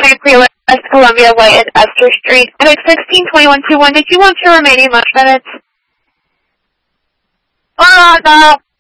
23 West Columbia Way at Esther Street. And it's 162121. Did you want your remaining lunch minutes? No.